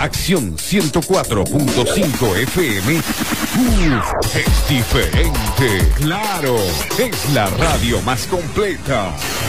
Acción 104.5 FM. Es diferente. Claro, es la radio más completa.